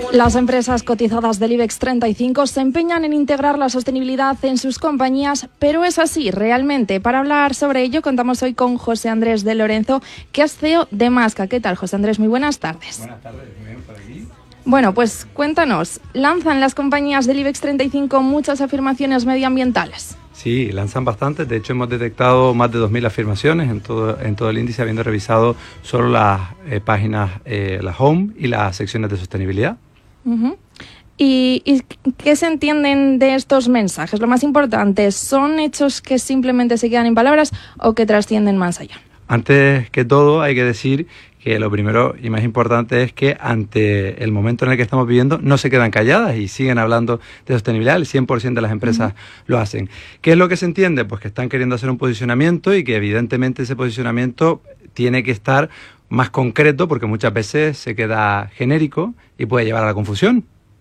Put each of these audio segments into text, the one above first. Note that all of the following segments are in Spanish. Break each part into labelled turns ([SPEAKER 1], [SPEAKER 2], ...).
[SPEAKER 1] Las empresas cotizadas del IBEX 35 se empeñan en integrar la sostenibilidad en sus compañías, pero es así realmente. Para hablar sobre ello contamos hoy con José Andrés de Lorenzo, que es CEO de Masca. ¿Qué tal, José Andrés? Muy buenas tardes.
[SPEAKER 2] Buenas tardes, muy bien por aquí.
[SPEAKER 1] Bueno, pues cuéntanos, ¿lanzan las compañías del IBEX 35 muchas afirmaciones medioambientales?
[SPEAKER 2] Sí, lanzan bastantes. De hecho, hemos detectado más de 2.000 afirmaciones en todo el índice, habiendo revisado solo las páginas, la home y las secciones de sostenibilidad.
[SPEAKER 1] ¿Y qué se entienden de estos mensajes? Lo más importante, ¿son hechos que simplemente se quedan en palabras o que trascienden más allá?
[SPEAKER 2] Antes que todo, hay que decir que lo primero y más importante es que ante el momento en el que estamos viviendo no se quedan calladas y siguen hablando de sostenibilidad. El 100% de las empresas lo hacen. ¿Qué es lo que se entiende? Pues que están queriendo hacer un posicionamiento y que evidentemente ese posicionamiento tiene que estar más concreto, porque muchas veces se queda genérico y puede llevar a la confusión.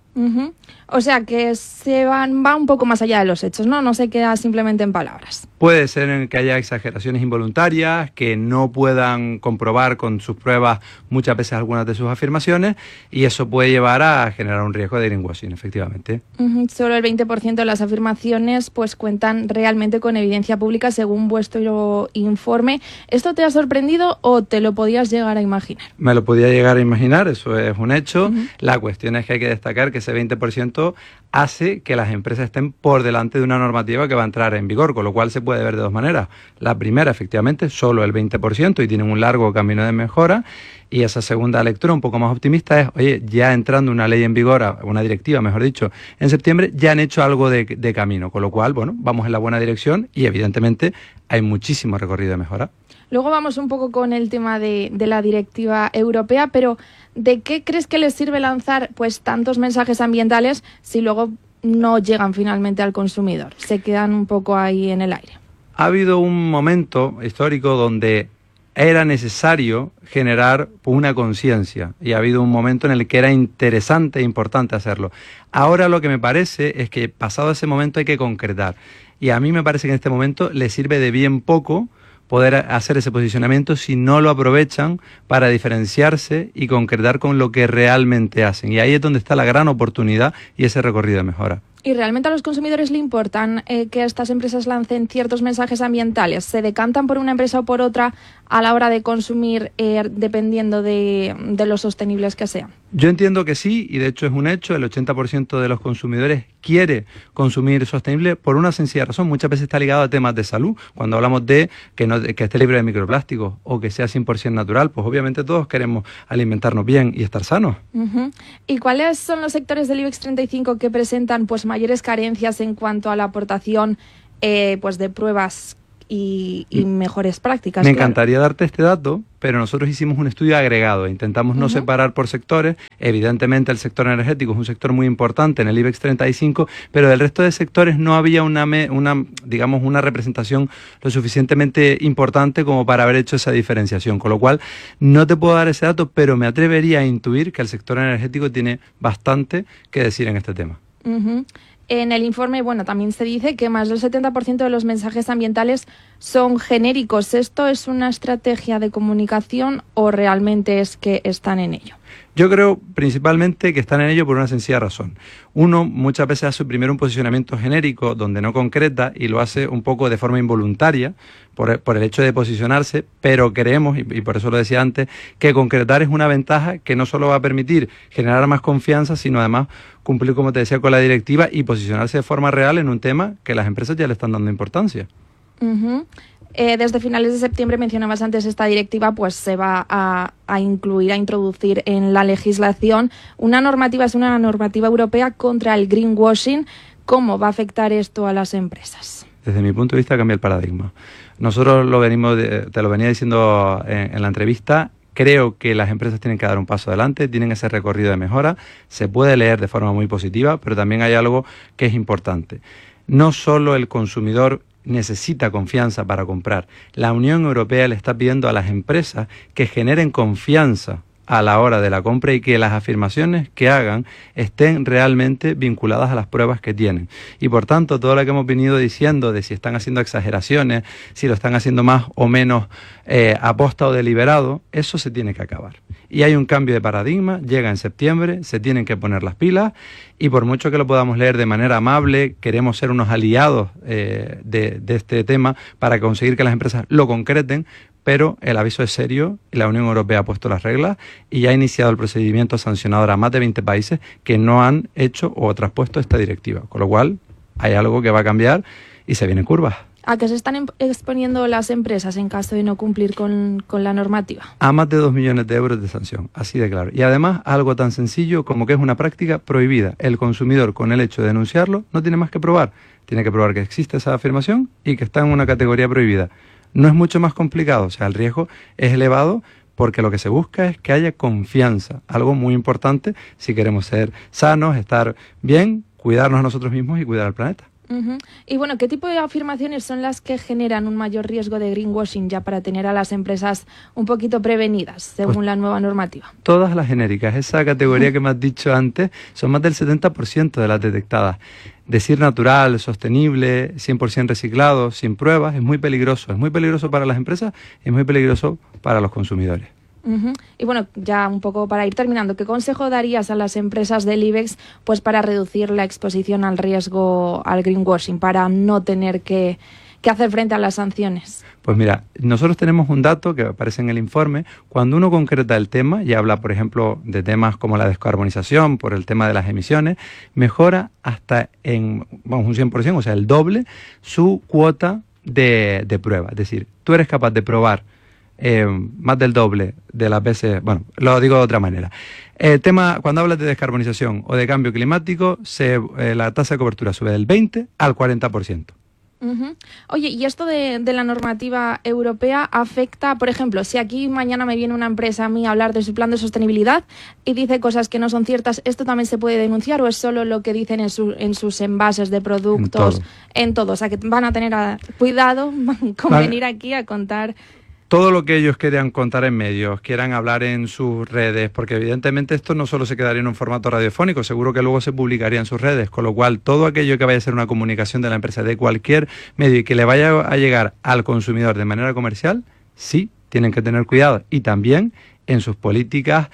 [SPEAKER 1] O sea, que va un poco más allá de los hechos, ¿no? No se queda simplemente en palabras.
[SPEAKER 2] Puede ser en el que haya exageraciones involuntarias, que no puedan comprobar con sus pruebas muchas veces algunas de sus afirmaciones, y eso puede llevar a generar un riesgo de greenwashing, efectivamente.
[SPEAKER 1] Solo el 20% de las afirmaciones pues cuentan realmente con evidencia pública según vuestro informe. ¿Esto te ha sorprendido o te lo podías llegar a imaginar?
[SPEAKER 2] Me lo podía llegar a imaginar, eso es un hecho. La cuestión es que hay que destacar que ese 20% hace que las empresas estén por delante de una normativa que va a entrar en vigor, con lo cual se puede ver de dos maneras. La primera, efectivamente, solo el 20% y tienen un largo camino de mejora, y esa segunda lectura un poco más optimista es, oye, ya entrando una ley en vigor, una directiva, mejor dicho, en septiembre, ya han hecho algo de camino, con lo cual, bueno, vamos en la buena dirección y evidentemente hay muchísimo recorrido de mejora.
[SPEAKER 1] Luego vamos un poco con el tema de la directiva europea, pero ¿de qué crees que les sirve lanzar pues tantos mensajes ambientales si luego no llegan finalmente al consumidor? Se quedan un poco ahí en el aire.
[SPEAKER 2] Ha habido un momento histórico donde era necesario generar una conciencia y ha habido un momento en el que era interesante e importante hacerlo. Ahora lo que me parece es que pasado ese momento hay que concretar, y a mí me parece que en este momento les sirve de bien poco poder hacer ese posicionamiento si no lo aprovechan para diferenciarse y concretar con lo que realmente hacen. Y ahí es donde está la gran oportunidad y ese recorrido de mejora.
[SPEAKER 1] ¿Y realmente a los consumidores le importan que estas empresas lancen ciertos mensajes ambientales? ¿Se decantan por una empresa o por otra a la hora de consumir dependiendo de lo sostenibles que sean?
[SPEAKER 2] Yo entiendo que sí, y de hecho es un hecho. El 80% de los consumidores quiere consumir sostenible por una sencilla razón. Muchas veces está ligado a temas de salud. Cuando hablamos de que esté libre de microplásticos o que sea 100% natural, pues obviamente todos queremos alimentarnos bien y estar sanos.
[SPEAKER 1] ¿Y cuáles son los sectores del IBEX 35 que presentan pues mayores carencias en cuanto a la aportación pues de pruebas y mejores prácticas?
[SPEAKER 2] Me encantaría darte este dato, pero nosotros hicimos un estudio agregado. Intentamos no separar por sectores. Evidentemente el sector energético es un sector muy importante en el IBEX 35, pero del resto de sectores no había una representación lo suficientemente importante como para haber hecho esa diferenciación. Con lo cual no te puedo dar ese dato, pero me atrevería a intuir que el sector energético tiene bastante que decir en este tema.
[SPEAKER 1] En el informe, bueno, también se dice que más del 70% de los mensajes ambientales son genéricos. ¿Esto es una estrategia de comunicación o realmente es que están en ello?
[SPEAKER 2] Yo creo principalmente que están en ello por una sencilla razón. Uno muchas veces hace primero un posicionamiento genérico donde no concreta y lo hace un poco de forma involuntaria por el hecho de posicionarse, pero creemos, y por eso lo decía antes, que concretar es una ventaja que no solo va a permitir generar más confianza, sino además cumplir, como te decía, con la directiva y posicionarse de forma real en un tema que las empresas ya le están dando importancia.
[SPEAKER 1] Desde finales de septiembre, mencionabas antes, esta directiva pues se va a introducir en la legislación una normativa europea contra el greenwashing. ¿Cómo va a afectar esto a las empresas?
[SPEAKER 2] Desde mi punto de vista cambia el paradigma. Nosotros te lo venía diciendo en la entrevista. Creo que las empresas tienen que dar un paso adelante, tienen ese recorrido de mejora. Se puede leer de forma muy positiva, pero también hay algo que es importante. No solo el consumidor necesita confianza para comprar. La Unión Europea le está pidiendo a las empresas que generen confianza a la hora de la compra y que las afirmaciones que hagan estén realmente vinculadas a las pruebas que tienen. Y por tanto, todo lo que hemos venido diciendo de si están haciendo exageraciones, si lo están haciendo más o menos aposta o deliberado, eso se tiene que acabar. Y hay un cambio de paradigma, llega en septiembre, se tienen que poner las pilas y por mucho que lo podamos leer de manera amable, queremos ser unos aliados de este tema para conseguir que las empresas lo concreten, pero el aviso es serio y la Unión Europea ha puesto las reglas y ya ha iniciado el procedimiento sancionador a más de 20 países que no han hecho o traspuesto esta directiva, con lo cual hay algo que va a cambiar y se vienen curvas.
[SPEAKER 1] ¿A qué se están exponiendo las empresas en caso de no cumplir con la normativa?
[SPEAKER 2] A más de 2 millones de euros de sanción, así de claro. Y además, algo tan sencillo como que es una práctica prohibida. El consumidor, con el hecho de denunciarlo, no tiene más que probar. Tiene que probar que existe esa afirmación y que está en una categoría prohibida. No es mucho más complicado, o sea, el riesgo es elevado porque lo que se busca es que haya confianza, algo muy importante si queremos ser sanos, estar bien, cuidarnos a nosotros mismos y cuidar al planeta.
[SPEAKER 1] Y bueno, ¿qué tipo de afirmaciones son las que generan un mayor riesgo de greenwashing ya para tener a las empresas un poquito prevenidas según la nueva normativa?
[SPEAKER 2] Todas las genéricas, esa categoría que me has dicho antes, son más del 70% de las detectadas. Decir natural, sostenible, 100% reciclado, sin pruebas, es muy peligroso. Es muy peligroso para las empresas y es muy peligroso para los consumidores.
[SPEAKER 1] Y bueno, ya un poco para ir terminando, ¿qué consejo darías a las empresas del IBEX pues para reducir la exposición al riesgo al greenwashing, para no tener que hacer frente a las sanciones?
[SPEAKER 2] Pues mira, nosotros tenemos un dato que aparece en el informe. Cuando uno concreta el tema y habla, por ejemplo, de temas como la descarbonización, por el tema de las emisiones, mejora hasta en un 100%, o sea, el doble, su cuota de prueba. Es decir, tú eres capaz de probar más del doble de las veces, bueno, lo digo de otra manera. El tema, cuando hablas de descarbonización o de cambio climático, la tasa de cobertura sube del 20 al 40%.
[SPEAKER 1] Oye, ¿y esto de la normativa europea afecta, por ejemplo, si aquí mañana me viene una empresa a mí a hablar de su plan de sostenibilidad y dice cosas que no son ciertas, ¿esto también se puede denunciar o es solo lo que dicen en sus envases de productos? En todo, o sea, que van a tener cuidado con venir aquí a contar
[SPEAKER 2] todo lo que ellos quieran contar en medios, quieran hablar en sus redes, porque evidentemente esto no solo se quedaría en un formato radiofónico, seguro que luego se publicaría en sus redes, con lo cual todo aquello que vaya a ser una comunicación de la empresa de cualquier medio y que le vaya a llegar al consumidor de manera comercial, sí, tienen que tener cuidado. Y también en sus políticas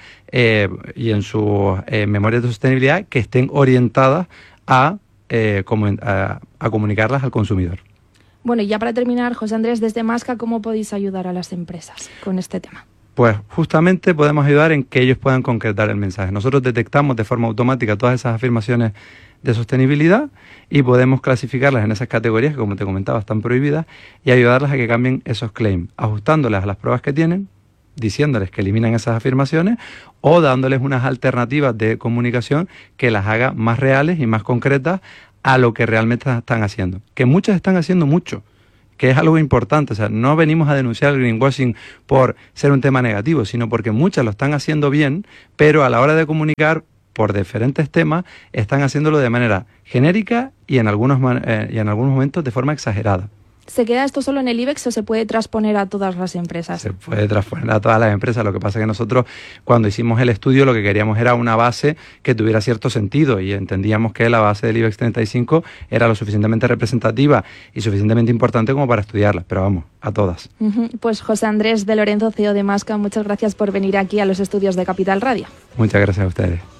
[SPEAKER 2] y en sus memorias de sostenibilidad que estén orientadas a comunicarlas al consumidor.
[SPEAKER 1] Bueno, y ya para terminar, José Andrés, desde Masca, ¿cómo podéis ayudar a las empresas con este tema?
[SPEAKER 2] Pues justamente podemos ayudar en que ellos puedan concretar el mensaje. Nosotros detectamos de forma automática todas esas afirmaciones de sostenibilidad y podemos clasificarlas en esas categorías que, como te comentaba, están prohibidas y ayudarlas a que cambien esos claims, ajustándolas a las pruebas que tienen, diciéndoles que eliminen esas afirmaciones o dándoles unas alternativas de comunicación que las haga más reales y más concretas a lo que realmente están haciendo. Que muchas están haciendo mucho, que es algo importante. O sea, no venimos a denunciar el greenwashing por ser un tema negativo, sino porque muchas lo están haciendo bien, pero a la hora de comunicar por diferentes temas, están haciéndolo de manera genérica y en algunos momentos de forma exagerada.
[SPEAKER 1] ¿Se queda esto solo en el IBEX o se puede transponer a todas las empresas?
[SPEAKER 2] Se puede transponer a todas las empresas. Lo que pasa es que nosotros, cuando hicimos el estudio, lo que queríamos era una base que tuviera cierto sentido y entendíamos que la base del IBEX 35 era lo suficientemente representativa y suficientemente importante como para estudiarla. Pero vamos, a todas.
[SPEAKER 1] Pues José Andrés de Lorenzo, CEO de Masca, muchas gracias por venir aquí a los estudios de Capital Radio.
[SPEAKER 2] Muchas gracias a ustedes.